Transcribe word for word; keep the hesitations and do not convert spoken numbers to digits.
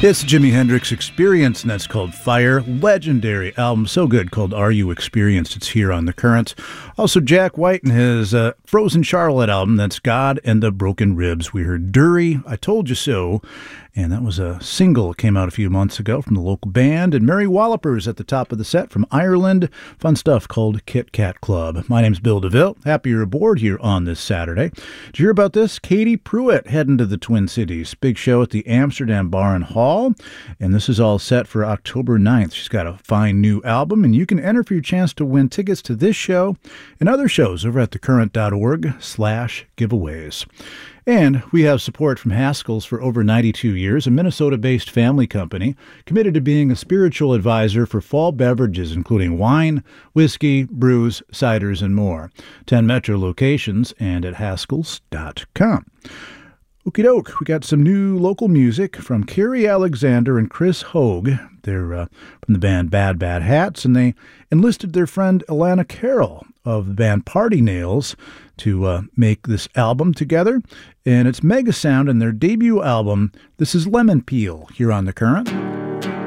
It's Jimi Hendrix Experience, and that's called Fire. Legendary album, so good, called Are You Experienced? It's here on The Current. Also, Jack White and his uh, Frozen Charlotte album, that's God and the Broken Ribs. We heard Dury, I Told You So, and that was a single that came out a few months ago from the local band. And Mary Wallopers at the top of the set from Ireland. Fun stuff called Kit Kat Club. My name's Bill DeVille. Happy you're aboard here on this Saturday. Did you hear about this? Katie Pruitt heading to the Twin Cities. Big show at the Amsterdam Bar and Hall. And this is all set for October ninth. She's got a fine new album, and you can enter for your chance to win tickets to this show and other shows over at thecurrent.org slash giveaways. And we have support from Haskell's for over ninety-two years, a Minnesota-based family company committed to being a spiritual advisor for fall beverages, including wine, whiskey, brews, ciders, and more. ten Metro locations and at haskells dot com. Okie doke, we got some new local music from Carrie Alexander and Chris Hogue. They're uh, from the band Bad Bad Hats, and they enlisted their friend Alana Carroll of the band Party Nails to uh, make this album together. And it's Mega Sound and their debut album. This is Lemon Peel here on The Current.